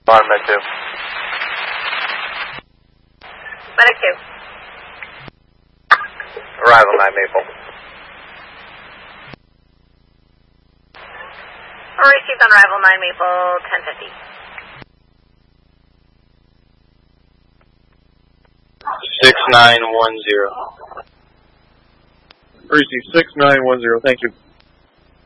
On Med 2. Medic 2. Arrival 9 Maple. Received on arrival 9 Maple, 1050. 6910. Receive 6910, thank you.